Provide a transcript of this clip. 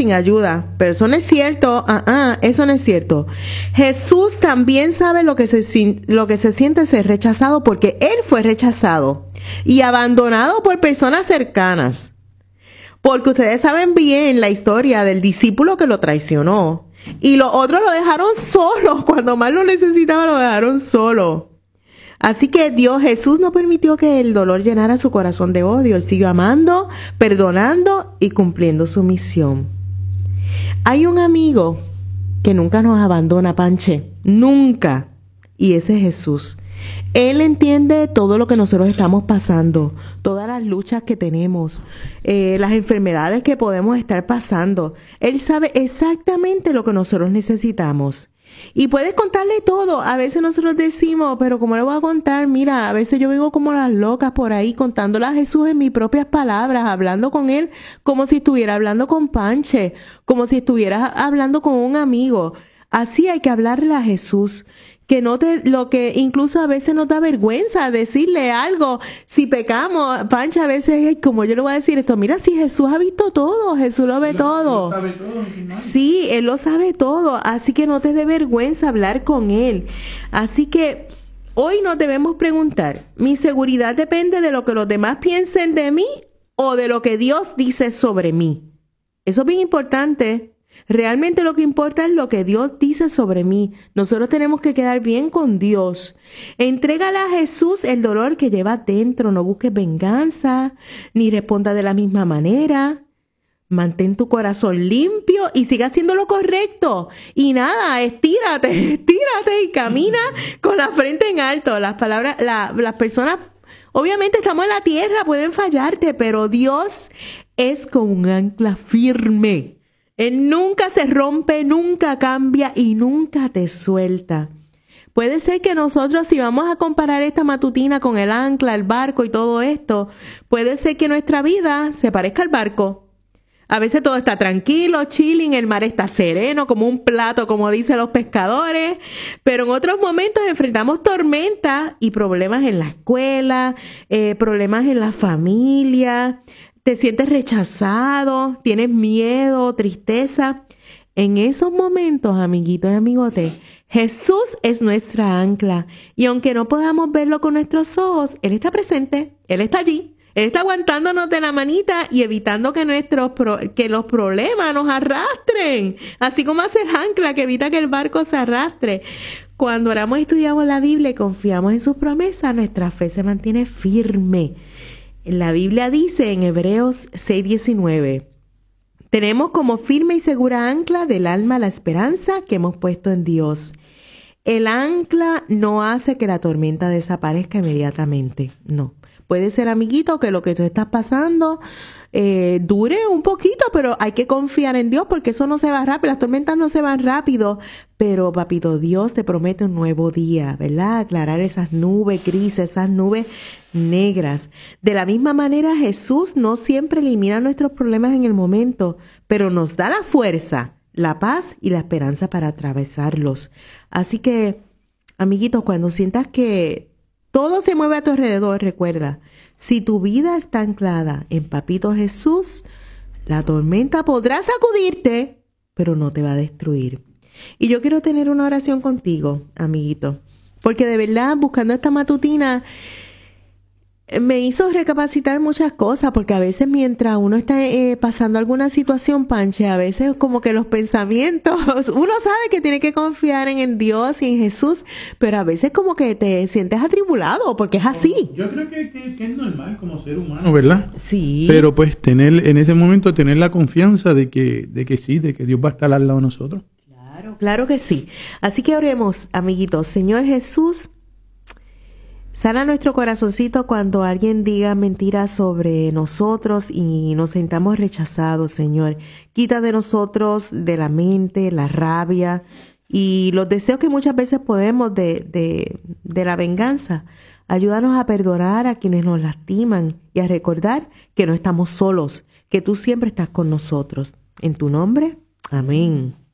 sin ayuda. Pero eso no es cierto. Eso no es cierto. Jesús también sabe lo que se siente ser rechazado, porque Él fue rechazado y abandonado por personas cercanas. Porque ustedes saben bien la historia del discípulo que lo traicionó. Y los otros lo dejaron solo. Cuando más lo necesitaba, lo dejaron solo. Así que Jesús no permitió que el dolor llenara su corazón de odio. Él siguió amando, perdonando y cumpliendo su misión. Hay un amigo que nunca nos abandona, Panche. Nunca. Y ese es Jesús. Él entiende todo lo que nosotros estamos pasando, todas las luchas que tenemos, las enfermedades que podemos estar pasando. Él sabe exactamente lo que nosotros necesitamos. Y puedes contarle todo. A veces nosotros decimos, pero ¿cómo le voy a contar? Mira, a veces yo vivo como las locas por ahí, contándole a Jesús en mis propias palabras, hablando con Él como si estuviera hablando con Panche, como si estuviera hablando con un amigo. Así hay que hablarle a Jesús. Que lo que incluso a veces nos da vergüenza decirle algo. Si pecamos, Pancha, a veces, como yo le voy a decir esto, mira, si Jesús ha visto todo, Jesús lo ve todo. Él lo sabe todo. Sí, Él lo sabe todo. Así que no te dé vergüenza hablar con Él. Así que hoy nos debemos preguntar, ¿mi seguridad depende de lo que los demás piensen de mí o de lo que Dios dice sobre mí? Eso es bien importante. Realmente lo que importa es lo que Dios dice sobre mí. Nosotros tenemos que quedar bien con Dios. Entrégale a Jesús el dolor que llevas dentro. No busques venganza, ni responda de la misma manera. Mantén tu corazón limpio y siga haciendo lo correcto. Y nada, estírate y camina con la frente en alto. Las personas, obviamente estamos en la tierra, pueden fallarte, pero Dios es como un ancla firme. Él nunca se rompe, nunca cambia y nunca te suelta. Puede ser que nosotros, si vamos a comparar esta matutina con el ancla, el barco y todo esto, puede ser que nuestra vida se parezca al barco. A veces todo está tranquilo, chilling, el mar está sereno, como un plato, como dicen los pescadores, pero en otros momentos enfrentamos tormentas y problemas en la escuela, problemas en la familia. Te sientes rechazado, tienes miedo, tristeza. En esos momentos, amiguitos y amigotes, Jesús es nuestra ancla. Y aunque no podamos verlo con nuestros ojos, Él está presente, Él está allí. Él está aguantándonos de la manita y evitando que los problemas nos arrastren. Así como hace el ancla que evita que el barco se arrastre. Cuando oramos y estudiamos la Biblia y confiamos en sus promesas, nuestra fe se mantiene firme. La Biblia dice en Hebreos 6:19, tenemos como firme y segura ancla del alma la esperanza que hemos puesto en Dios. El ancla no hace que la tormenta desaparezca inmediatamente, no. Puede ser, amiguito, que lo que tú estás pasando dure un poquito, pero hay que confiar en Dios porque eso no se va rápido, las tormentas no se van rápido. Pero, papito, Dios te promete un nuevo día, ¿verdad? Aclarar esas nubes grises, esas nubes negras. De la misma manera, Jesús no siempre elimina nuestros problemas en el momento, pero nos da la fuerza, la paz y la esperanza para atravesarlos. Así que, amiguitos, cuando sientas que todo se mueve a tu alrededor, recuerda, si tu vida está anclada en Papito Jesús, la tormenta podrá sacudirte, pero no te va a destruir. Y yo quiero tener una oración contigo, amiguito, porque de verdad, buscando esta matutina, me hizo recapacitar muchas cosas, porque a veces mientras uno está pasando alguna situación, Panche, a veces como que los pensamientos, uno sabe que tiene que confiar en Dios y en Jesús, pero a veces como que te sientes atribulado, porque es así. Yo creo que es normal como ser humano, ¿verdad? Sí. Pero pues en ese momento tener la confianza de que Dios va a estar al lado de nosotros. Claro que sí. Así que oremos, amiguitos. Señor Jesús, sana nuestro corazoncito cuando alguien diga mentiras sobre nosotros y nos sintamos rechazados, Señor. Quita de nosotros, de la mente, la rabia y los deseos que muchas veces podemos de la venganza. Ayúdanos a perdonar a quienes nos lastiman y a recordar que no estamos solos, que tú siempre estás con nosotros. En tu nombre, amén.